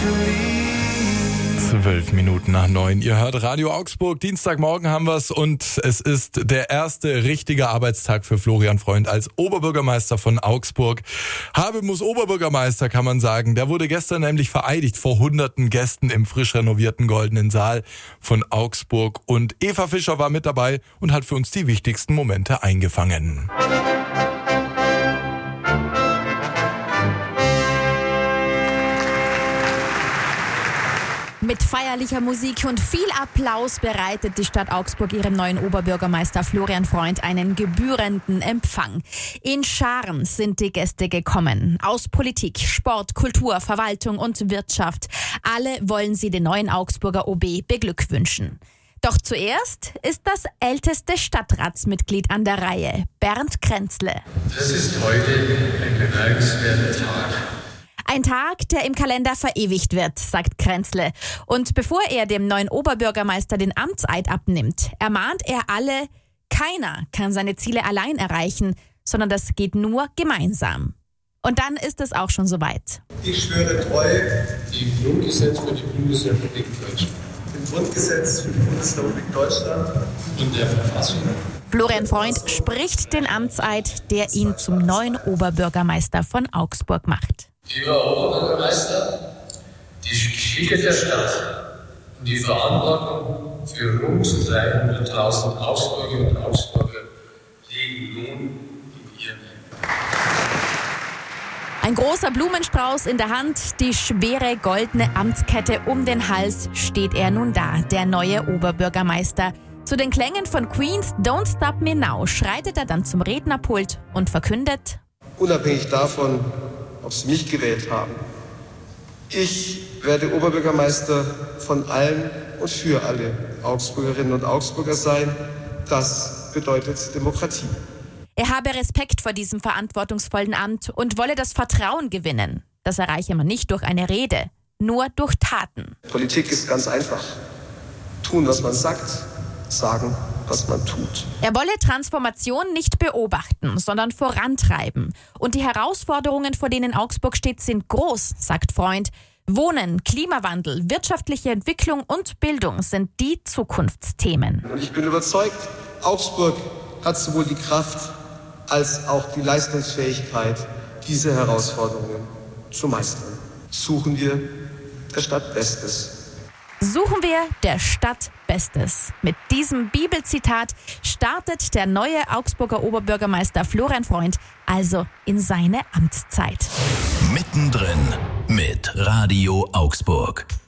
12 Minuten nach 9. Ihr hört Radio Augsburg. Dienstagmorgen haben wir's und es ist der erste richtige Arbeitstag für Florian Freund als Oberbürgermeister von Augsburg. Habemus Oberbürgermeister, kann man sagen. Der wurde gestern nämlich vereidigt vor hunderten Gästen im frisch renovierten Goldenen Saal von Augsburg. Und Eva Fischer war mit dabei und hat für uns die wichtigsten Momente eingefangen. Mit feierlicher Musik und viel Applaus bereitet die Stadt Augsburg ihrem neuen Oberbürgermeister Florian Freund einen gebührenden Empfang. In Scharen sind die Gäste gekommen. Aus Politik, Sport, Kultur, Verwaltung und Wirtschaft. Alle wollen sie den neuen Augsburger OB beglückwünschen. Doch zuerst ist das älteste Stadtratsmitglied an der Reihe, Bernd Kränzle. Das ist heute ein bemerkenswerter Tag. Ein Tag, der im Kalender verewigt wird, sagt Kränzle. Und bevor er dem neuen Oberbürgermeister den Amtseid abnimmt, ermahnt er alle, keiner kann seine Ziele allein erreichen, sondern das geht nur gemeinsam. Und dann ist es auch schon soweit. Ich schwöre treu dem Grundgesetz für die Bundesrepublik Deutschland, dem Grundgesetz für die Bundesrepublik Deutschland und der Verfassung. Florian Freund spricht den Amtseid, der ihn zum neuen Oberbürgermeister von Augsburg macht. Lieber Oberbürgermeister, die Geschicke der Stadt und die Verantwortung für rund 300.000 Augsburgerinnen und Augsburger liegen nun in Ihren Händen. Ein großer Blumenstrauß in der Hand, die schwere goldene Amtskette um den Hals, steht er nun da, der neue Oberbürgermeister. Zu den Klängen von Queen's Don't Stop Me Now schreitet er dann zum Rednerpult und verkündet: Unabhängig davon, ob Sie mich gewählt haben. Ich werde Oberbürgermeister von allen und für alle Augsburgerinnen und Augsburger sein. Das bedeutet Demokratie. Er habe Respekt vor diesem verantwortungsvollen Amt und wolle das Vertrauen gewinnen. Das erreiche man nicht durch eine Rede, nur durch Taten. Politik ist ganz einfach. Tun, was man sagt, sagen, was man tut. Er wolle Transformation nicht beobachten, sondern vorantreiben. Und die Herausforderungen, vor denen Augsburg steht, sind groß, sagt Freund. Wohnen, Klimawandel, wirtschaftliche Entwicklung und Bildung sind die Zukunftsthemen. Und ich bin überzeugt, Augsburg hat sowohl die Kraft als auch die Leistungsfähigkeit, diese Herausforderungen zu meistern. Suchen wir der Stadt Bestes. Suchen wir der Stadt Bestes. Mit diesem Bibelzitat startet der neue Augsburger Oberbürgermeister Florian Freund also in seine Amtszeit. Mittendrin mit Radio Augsburg.